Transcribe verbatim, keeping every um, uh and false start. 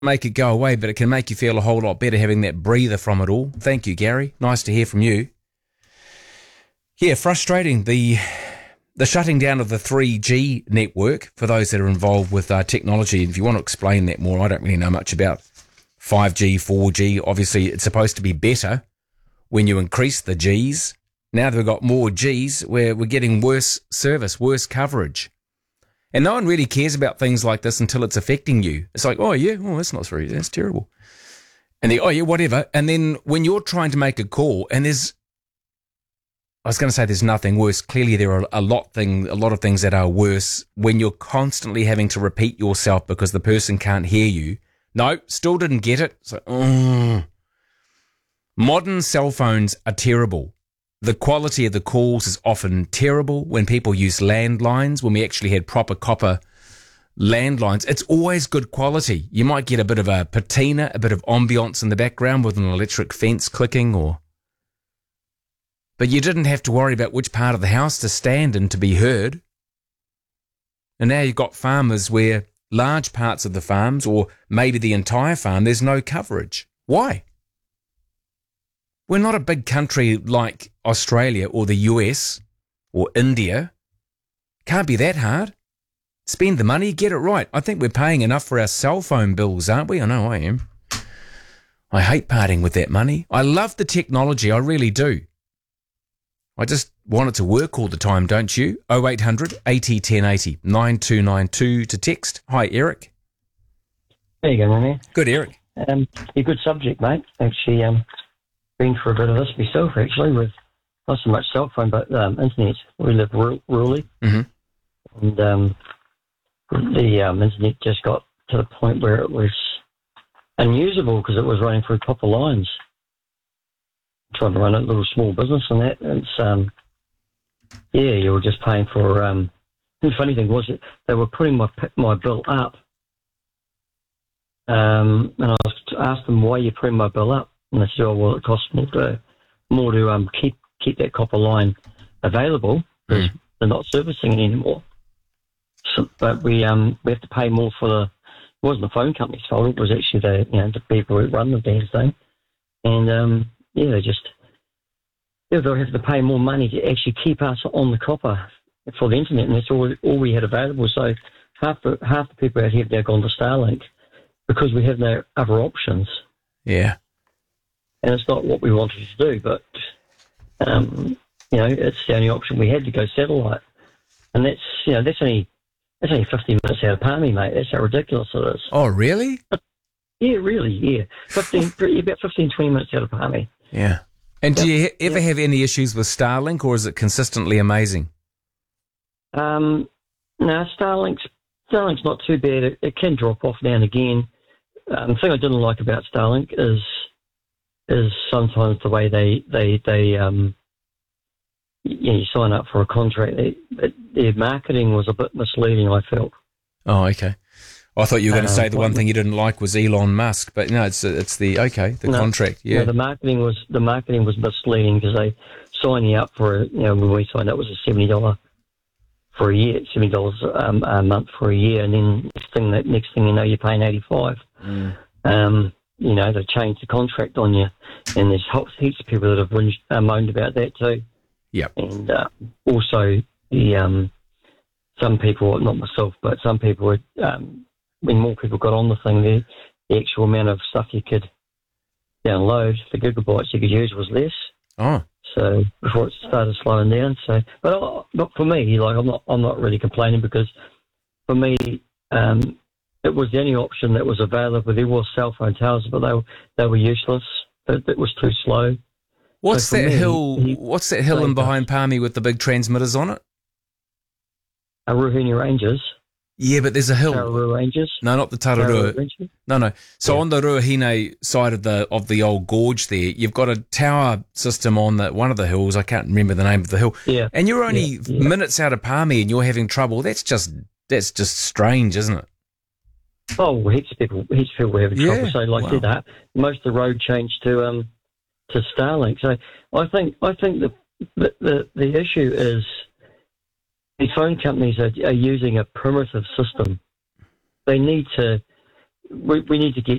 make it go away, but it can make you feel a whole lot better having that breather from it all. Thank you, Gary. Nice to hear from you. Yeah, frustrating. The the shutting down of the three G network for those that are involved with uh, technology. If you want to explain that more, I don't really know much about five G, four G. Obviously, it's supposed to be better when you increase the Gs. Now that we've got more Gs, we're, we're getting worse service, worse coverage. And no one really cares about things like this until it's affecting you. It's like, oh, yeah, oh, that's not very, that's terrible. And they, oh, yeah, whatever. And then when you're trying to make a call, and there's, I was going to say there's nothing worse. Clearly, there are a lot thing, a lot of things that are worse when you're constantly having to repeat yourself because the person can't hear you. No, still didn't get it. So, oh. Modern cell phones are terrible. The quality of the calls is often terrible. When people use landlines, when we actually had proper copper landlines, it's always good quality. You might get a bit of a patina, a bit of ambience in the background with an electric fence clicking, or, but you didn't have to worry about which part of the house to stand in to be heard. And now you've got farmers where large parts of the farms, or maybe the entire farm, there's no coverage. Why? We're not a big country like Australia or the U S or India. Can't be that hard. Spend the money, get it right. I think we're paying enough for our cell phone bills, aren't we? I know I am. I hate parting with that money. I love the technology, I really do. I just want it to work all the time, don't you? oh eight hundred eighty ten eighty, nine two nine two to text. Hi, Eric. There you go, my man. Good, Eric. Um, a good subject, mate. Actually, um, been for a bit of this myself, actually, with not so much cell phone, but um, internet. We live rural, rurally, mm-hmm. and um, the um, internet just got to the point where it was unusable because it was running through copper lines. Trying to run a little small business and that, and it's, um, yeah, you were just paying for, um, the funny thing was that they were putting my my bill up, um, and I asked them, why are you putting my bill up? And they said, oh, well, it costs more to, more to um, keep keep that copper line available because mm. they're not servicing it anymore. So, but we um we have to pay more for the, it wasn't the phone company's fault, it was actually the, you know, the people who run the damn thing. And, um, yeah, they just, yeah, they'll have to pay more money to actually keep us on the copper for the internet, and that's all all we had available. So half the half the people out here have now gone to Starlink because we have no other options. Yeah. And it's not what we wanted to do, but, um, you know, it's the only option we had to go satellite. And that's, you know, that's only, that's only fifteen minutes out of Palmy, mate. That's how ridiculous it is. Oh, really? But, yeah, really, yeah. fifteen, about fifteen, twenty minutes out of Palmy. Yeah. And do you ever yeah. have any issues with Starlink, or is it consistently amazing? Um, no, Starlink's, Starlink's not too bad. It, it can drop off now and again. Um, the thing I didn't like about Starlink is is sometimes the way they they they um you, know, you sign up for a contract. They, it, their marketing was a bit misleading, I felt. Oh, okay. I thought you were going to uh, say the one thing you didn't like was Elon Musk, but no, it's it's the okay the no, contract. Yeah, no, the marketing was the marketing was misleading because they signed you up for, you know, when we signed up it was a seventy dollar for a year, seventy dollars um, a month for a year, and then next thing that next thing you know you're paying eighty five. Mm. Um, you know, they changed the contract on you, and there's heaps of people that have whinged, uh, moaned about that too. Yeah, and uh, also the um, some people, not myself, but some people would. Um, when more people got on the thing, the, the actual amount of stuff you could download, the gigabytes you could use was less. Oh, so before it started slowing down. So, but uh, not for me. Like I'm not, I'm not really complaining because for me, um, it was the only option that was available. There were cell phone towers, but they were, they were useless. It, it was too slow. What's so that me, hill? He, what's that hill in behind Palmy with the big transmitters on it? Uh, Ruhuni Ranges. Yeah, but there's a hill. Tararua Ranges. No, not the Tararua. Tararua No, no. So yeah. on the Ruahine side of the of the old gorge there, you've got a tower system on the, one of the hills. I can't remember the name of the hill. Yeah. And you're only yeah, yeah. minutes out of Palmy and you're having trouble. That's just that's just strange, isn't it? Oh, well, heaps of people, heaps of people were having yeah. trouble. So, like wow. I said, that most of the road changed to um to Starlink. So, I think I think the the the, the issue is these phone companies are, are using a primitive system. They need to we, we need to get